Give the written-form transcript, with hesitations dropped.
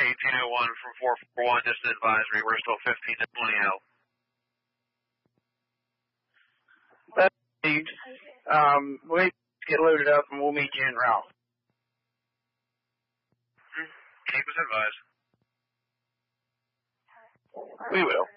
1801 from 441, just an advisory. We're still 15 to 20 out. We'll get loaded up and we'll meet you en route. Keep us advised. We will.